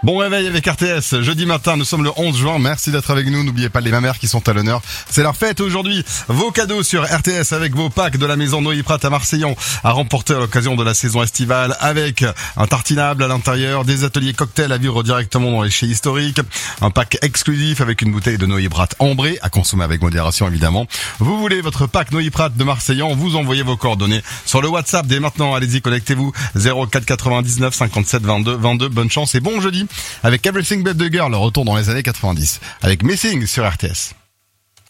Bon réveil avec RTS, jeudi matin, nous sommes le 11 juin, merci d'être avec nous, n'oubliez pas les mamères qui sont à l'honneur, c'est leur fête aujourd'hui. Vos cadeaux sur RTS avec vos packs de la maison Noé Prat à Marseillon à remporter à l'occasion de la saison estivale avec un tartinable à l'intérieur, des ateliers cocktails à vivre directement dans les chais historiques, un pack exclusif avec une bouteille de Noé Prat ambrée à consommer avec modération évidemment. Vous voulez votre pack Noé Prat de Marseillon, vous envoyez vos coordonnées sur le WhatsApp dès maintenant, allez-y, connectez-vous 04 99 57 22 22, bonne chance et bon jeudi avec Everything But The Girl, le retour dans les années 90 avec Missing sur RTS.